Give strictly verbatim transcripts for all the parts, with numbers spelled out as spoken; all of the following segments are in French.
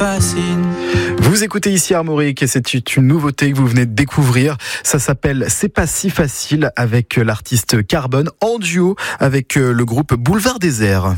fascine. Vous écoutez ici Armorique et c'est une nouveauté que vous venez de découvrir. Ça s'appelle C'est pas si facile avec l'artiste Carbone en duo avec le groupe Boulevard Désert.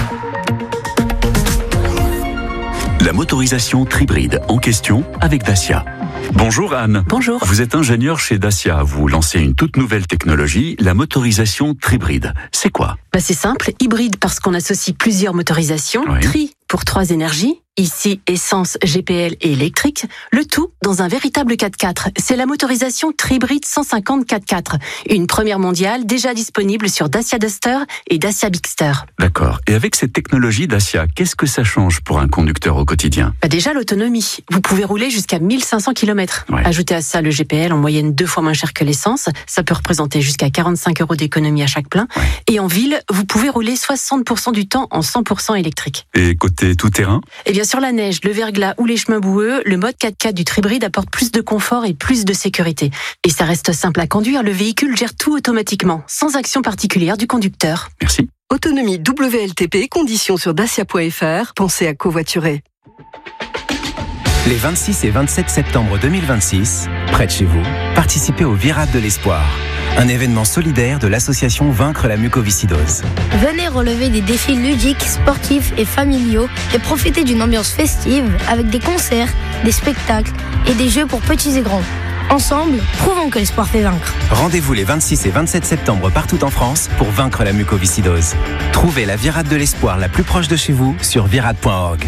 La motorisation Tribride en question avec Dacia. Bonjour Anne. Bonjour. Vous êtes ingénieure chez Dacia. Vous lancez une toute nouvelle technologie, la motorisation Tribride. C'est quoi ? Bah c'est simple, hybride parce qu'on associe plusieurs motorisations, Oui. tri pour trois énergies, ici essence, G P L et électrique, le tout dans un véritable quatre-quatre. C'est la motorisation Tribride cent cinquante quatre-quatre, une première mondiale déjà disponible sur Dacia Duster et Dacia Bigster. D'accord. Et avec cette technologie Dacia, qu'est-ce que ça change pour un conducteur au quotidien ? Bah déjà l'autonomie, vous pouvez rouler jusqu'à mille cinq cents kilomètres. Ouais. Ajoutez à ça le G P L en moyenne deux fois moins cher que l'essence, ça peut représenter jusqu'à quarante-cinq euros d'économie à chaque plein. Ouais. Et en ville, vous pouvez rouler soixante pour cent du temps en cent pour cent électrique. Et côté tout-terrain ? Et bien sur la neige, le verglas ou les chemins boueux, le mode quatre-quatre du Tribride apporte plus de confort et plus de sécurité. Et ça reste simple à conduire, le véhicule gère tout automatiquement, sans action particulière du conducteur. Merci. Autonomie W L T P, conditions sur dacia point f r. Pensez à covoiturer. Les vingt-six et vingt-sept septembre deux mille vingt-six, près de chez vous, participez au Virade de l'Espoir, un événement solidaire de l'association Vaincre la mucoviscidose. Venez relever des défis ludiques, sportifs et familiaux et profitez d'une ambiance festive avec des concerts, des spectacles et des jeux pour petits et grands. Ensemble, prouvons que l'espoir fait vaincre. Rendez-vous les vingt-six et vingt-sept septembre partout en France pour vaincre la mucoviscidose. Trouvez la Virade de l'Espoir la plus proche de chez vous sur virade point org.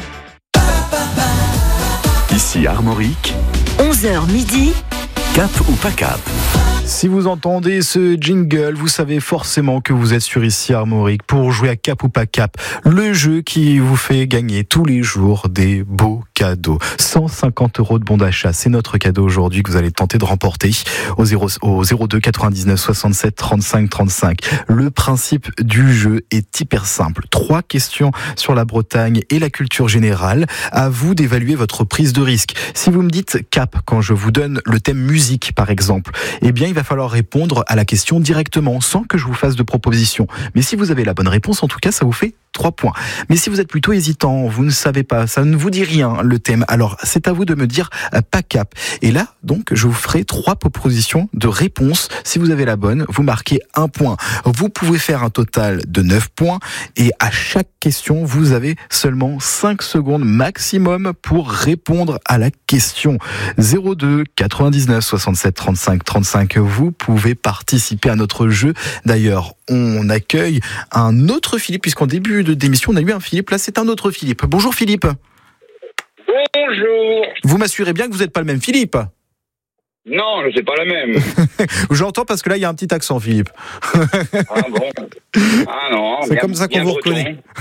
Ici Armorique, onze heures midi. cap ou pas cap ? Si vous entendez ce jingle, vous savez forcément que vous êtes sur ici Armorique pour jouer à Cap ou pas Cap, le jeu qui vous fait gagner tous les jours des beaux cadeaux. cent cinquante euros de bon d'achat, c'est notre cadeau aujourd'hui que vous allez tenter de remporter au, zéro, au zéro deux quatre-vingt-dix-neuf soixante-sept trente-cinq trente-cinq. Le principe du jeu est hyper simple. Trois questions sur la Bretagne et la culture générale. À vous d'évaluer votre prise de risque. Si vous me dites Cap quand je vous donne le thème musique par exemple, eh bien il va falloir répondre à la question directement, sans que je vous fasse de proposition. Mais si vous avez la bonne réponse, en tout cas, ça vous fait trois points. Mais si vous êtes plutôt hésitant, vous ne savez pas, ça ne vous dit rien, le thème, alors c'est à vous de me dire euh, pas cap. Et là, donc, je vous ferai trois propositions de réponse. Si vous avez la bonne, vous marquez un point. Vous pouvez faire un total de neuf points et à chaque question, vous avez seulement cinq secondes maximum pour répondre à la question. zéro deux quatre-vingt-dix-neuf soixante-sept trente-cinq trente-cinq. Vous pouvez participer à notre jeu. D'ailleurs, on accueille un autre Philippe, puisqu'en début de démission, on a eu un Philippe. Là, c'est un autre Philippe. Bonjour Philippe. Bonjour. Vous m'assurez bien que vous n'êtes pas le même Philippe? Non, je sais pas la même. J'entends parce que là, il y a un petit accent, Philippe. Ah bon. Ah non. C'est bien, comme ça qu'on bien vous breton. reconnaît.